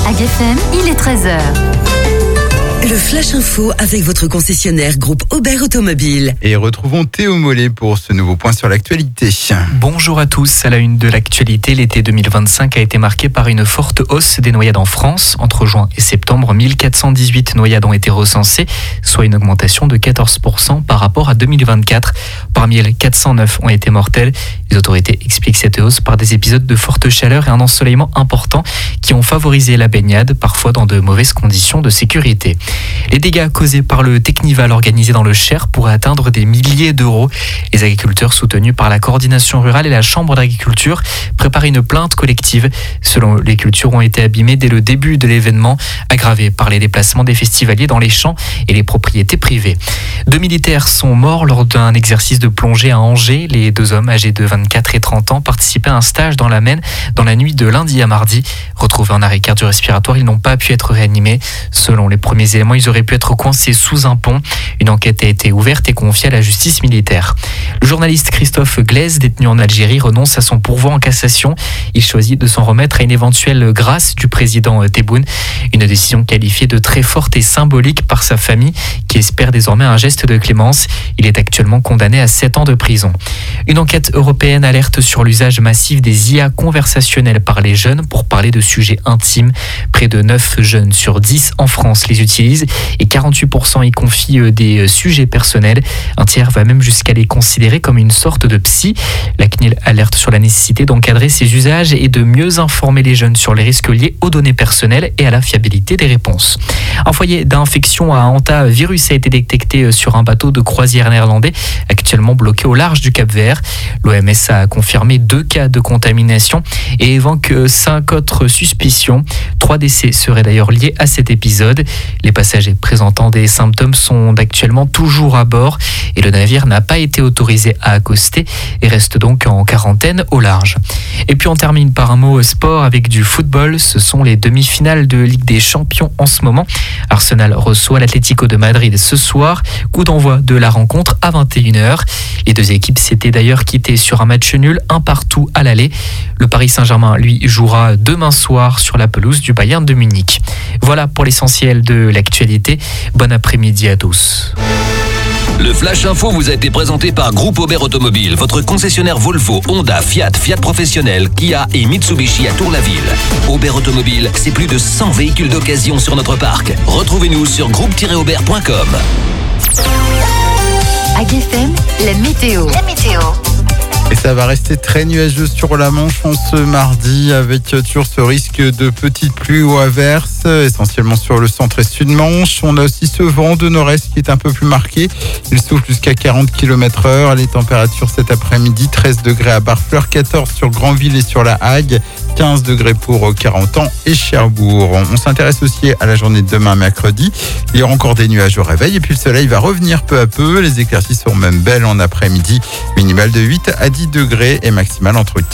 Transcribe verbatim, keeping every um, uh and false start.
À G F M, il est treize heures. Le Flash Info avec votre concessionnaire groupe Aubert Automobile. Et retrouvons Théo Mollet pour ce nouveau point sur l'actualité. Bonjour à tous. À la une de l'actualité, l'été deux mille vingt-cinq a été marqué par une forte hausse des noyades en France. Entre juin et septembre, mille quatre cent dix-huit noyades ont été recensées, soit une augmentation de quatorze pour cent par rapport à deux mille vingt-quatre. Parmi elles, quatre cent neuf ont été mortelles. Les autorités expliquent cette hausse par des épisodes de forte chaleur et un ensoleillement important qui ont favorisé la baignade, parfois dans de mauvaises conditions de sécurité. Les dégâts causés par le Technival organisé dans le Cher pourraient atteindre des milliers d'euros. Les agriculteurs soutenus par la coordination rurale et la chambre d'agriculture préparent une plainte collective. Selon eux, les cultures ont été abîmées dès le début de l'événement, aggravées par les déplacements des festivaliers dans les champs et les propriétés privées. Deux militaires sont morts lors d'un exercice de plongée à Angers. Les deux hommes âgés de vingt-quatre et trente ans participaient à un stage dans la Maine dans la nuit de lundi à mardi. Retrouvés en arrêt cardio-respiratoire, ils n'ont pas pu être réanimés. Selon les premiers éléments, ils auraient pu être coincés sous un pont. Une enquête a été ouverte et confiée à la justice militaire. Le journaliste Christophe Glaise, détenu en Algérie, renonce à son pourvoi en cassation. Il choisit de s'en remettre à une éventuelle grâce du président Tebboune. Une décision qualifiée de très forte et symbolique par sa famille, qui espère désormais un geste de clémence. Il est actuellement condamné à sept ans de prison. Une enquête européenne alerte sur l'usage massif des I A conversationnelles par les jeunes pour parler de sujets intimes. Près de neuf jeunes sur dix en France les utilisent et quarante-huit pour cent y confient des sujets personnels. Un tiers va même jusqu'à les considérer comme une sorte de psy. La C N I L alerte sur la nécessité d'encadrer ces usages et de mieux informer les jeunes sur les risques liés aux données personnelles et à la fiabilité des réponses. Un foyer d'infection à hantavirus a été détecté sur un bateau de croisière néerlandais actuellement bloqué au large du Cap-Vert. L'O M S a confirmé deux cas de contamination et évoque cinq autres suspicions. Trois décès seraient d'ailleurs liés à cet épisode. Les passagers présentant des symptômes sont actuellement toujours à bord et le navire n'a pas été autorisé à accoster et reste donc en quarantaine au large. Et puis on termine par un mot sport avec du football. Ce sont les demi-finales de Ligue des Champions en ce moment. Arsenal reçoit l'Atlético de Madrid ce soir. Coup d'envoi de la rencontre à vingt et une heures. Les deux équipes s'étaient d'ailleurs quittées sur un match nul, un partout à l'aller. Le Paris Saint-Germain, lui, jouera demain soir sur la pelouse du Bayern de Munich. Voilà pour l'essentiel de l'actualité. Bon après-midi à tous. Le Flash Info vous a été présenté par Groupe Aubert Automobile, votre concessionnaire Volvo, Honda, Fiat, Fiat Professionnel, Kia et Mitsubishi à Tour-la-Ville. Aubert Automobile, c'est plus de cent véhicules d'occasion sur notre parc. Retrouvez-nous sur groupe tiret aubert point com. À G F M, la météo. La météo. Et ça va rester très nuageux sur la Manche en ce mardi avec toujours ce risque de petites pluies ou averses, essentiellement sur le centre et sud Manche. On a aussi ce vent de nord-est qui est un peu plus marqué. Il souffle jusqu'à quarante kilomètres heure. Les températures cet après-midi, treize degrés à Barfleur, quatorze sur Granville et sur la Hague, quinze degrés pour Carentan et Cherbourg. On s'intéresse aussi à la journée de demain mercredi. Il y aura encore des nuages au réveil et puis le soleil va revenir peu à peu. Les éclaircies seront même belles en après-midi. Minimale de huit à dix degrés et maximale entre